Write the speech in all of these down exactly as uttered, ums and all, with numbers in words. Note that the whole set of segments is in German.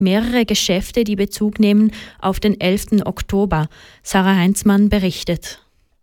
mehrere Geschäfte, die Bezug nehmen auf den elften Oktober. Sarah Heinzmann berichtet.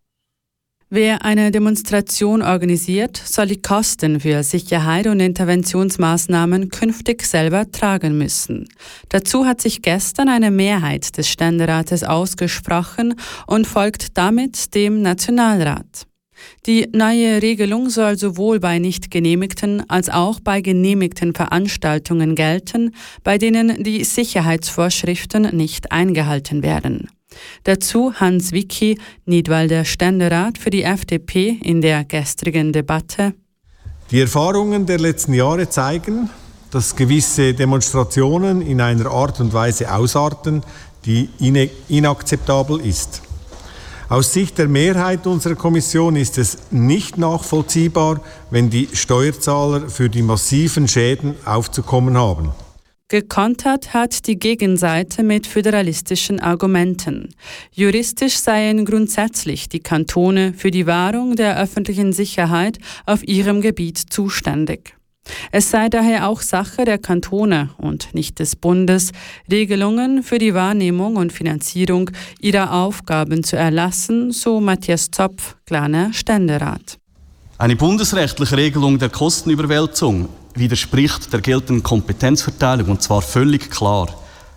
Wer eine Demonstration organisiert, soll die Kosten für Sicherheit und Interventionsmaßnahmen künftig selber tragen müssen. Dazu hat sich gestern eine Mehrheit des Ständerates ausgesprochen und folgt damit dem Nationalrat. Die neue Regelung soll sowohl bei nicht genehmigten als auch bei genehmigten Veranstaltungen gelten, bei denen die Sicherheitsvorschriften nicht eingehalten werden. Dazu Hans Wicki, Nidwalder Ständerat für die F D P in der gestrigen Debatte. Die Erfahrungen der letzten Jahre zeigen, dass gewisse Demonstrationen in einer Art und Weise ausarten, die inakzeptabel ist. Aus Sicht der Mehrheit unserer Kommission ist es nicht nachvollziehbar, wenn die Steuerzahler für die massiven Schäden aufzukommen haben. Gekontert hat die Gegenseite mit föderalistischen Argumenten. Juristisch seien grundsätzlich die Kantone für die Wahrung der öffentlichen Sicherheit auf ihrem Gebiet zuständig. Es sei daher auch Sache der Kantone und nicht des Bundes, Regelungen für die Wahrnehmung und Finanzierung ihrer Aufgaben zu erlassen, so Matthias Zopf, Glarner Ständerat. Eine bundesrechtliche Regelung der Kostenüberwälzung widerspricht der geltenden Kompetenzverteilung, und zwar völlig klar.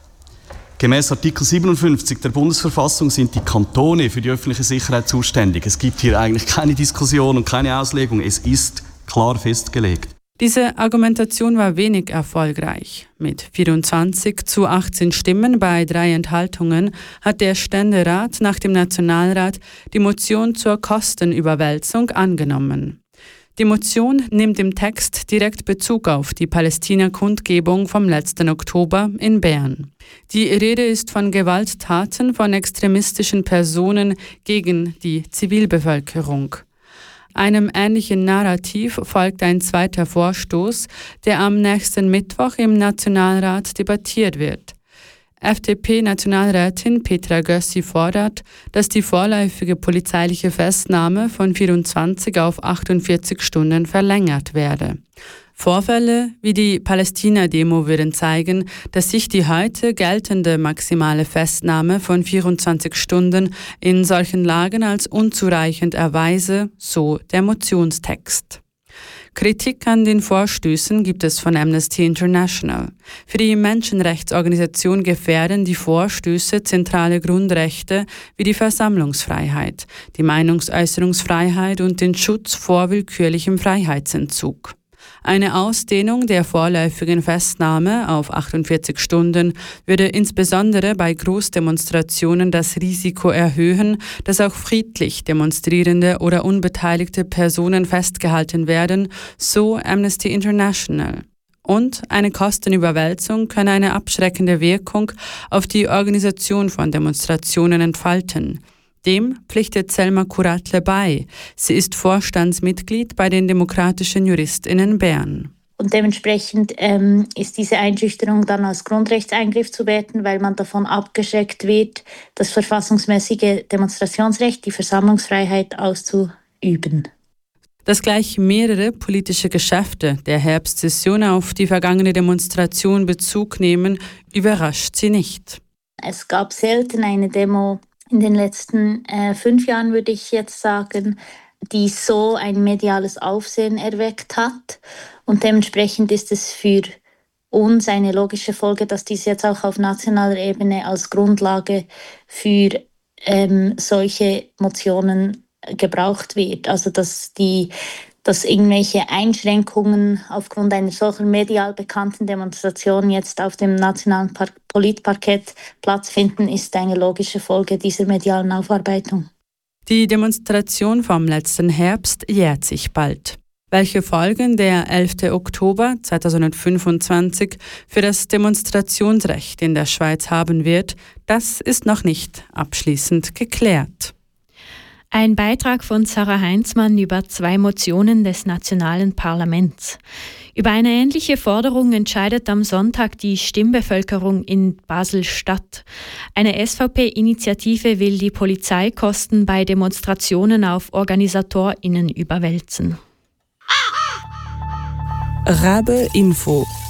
Gemäß Artikel siebenundfünfzig der Bundesverfassung sind die Kantone für die öffentliche Sicherheit zuständig. Es gibt hier eigentlich keine Diskussion und keine Auslegung. Es ist klar festgelegt. Diese Argumentation war wenig erfolgreich. Mit vierundzwanzig zu achtzehn Stimmen bei drei Enthaltungen hat der Ständerat nach dem Nationalrat die Motion zur Kostenüberwälzung angenommen. Die Motion nimmt im Text direkt Bezug auf die Palästina-Kundgebung vom letzten Oktober in Bern. Die Rede ist von Gewalttaten von extremistischen Personen gegen die Zivilbevölkerung. Einem ähnlichen Narrativ folgt ein zweiter Vorstoß, der am nächsten Mittwoch im Nationalrat debattiert wird. F D P-Nationalrätin Petra Gössi fordert, dass die vorläufige polizeiliche Festnahme von vierundzwanzig auf achtundvierzig Stunden verlängert werde. Vorfälle wie die Palästina-Demo würden zeigen, dass sich die heute geltende maximale Festnahme von vierundzwanzig Stunden in solchen Lagen als unzureichend erweise, so der Motionstext. Kritik an den Vorstößen gibt es von Amnesty International. Für die Menschenrechtsorganisation gefährden die Vorstöße zentrale Grundrechte wie die Versammlungsfreiheit, die Meinungsäußerungsfreiheit und den Schutz vor willkürlichem Freiheitsentzug. Eine Ausdehnung der vorläufigen Festnahme auf achtundvierzig Stunden würde insbesondere bei Großdemonstrationen das Risiko erhöhen, dass auch friedlich demonstrierende oder unbeteiligte Personen festgehalten werden, so Amnesty International. Und eine Kostenüberwälzung könne eine abschreckende Wirkung auf die Organisation von Demonstrationen entfalten. Dem pflichtet Selma Kuratle bei. Sie ist Vorstandsmitglied bei den Demokratischen JuristInnen Bern. Und dementsprechend ähm, ist diese Einschüchterung dann als Grundrechtseingriff zu werten, weil man davon abgeschreckt wird, das verfassungsmäßige Demonstrationsrecht, die Versammlungsfreiheit auszuüben. Dass gleich mehrere politische Geschäfte der Herbstsession auf die vergangene Demonstration Bezug nehmen, überrascht sie nicht. Es gab selten eine Demo in den letzten äh, fünf Jahren, würde ich jetzt sagen, die so ein mediales Aufsehen erweckt hat. Und dementsprechend ist es für uns eine logische Folge, dass dies jetzt auch auf nationaler Ebene als Grundlage für ähm, solche Motionen gebraucht wird. Also dass die dass irgendwelche Einschränkungen aufgrund einer solchen medial bekannten Demonstration jetzt auf dem nationalen Par- Politparkett Platz finden, ist eine logische Folge dieser medialen Aufarbeitung. Die Demonstration vom letzten Herbst jährt sich bald. Welche Folgen der elften Oktober zweitausendfünfundzwanzig für das Demonstrationsrecht in der Schweiz haben wird, das ist noch nicht abschließend geklärt. Ein Beitrag von Sarah Heinzmann über zwei Motionen des nationalen Parlaments. Über eine ähnliche Forderung entscheidet am Sonntag die Stimmbevölkerung in Basel-Stadt. Eine S V P-Initiative will die Polizeikosten bei Demonstrationen auf OrganisatorInnen überwälzen. Rabe Info.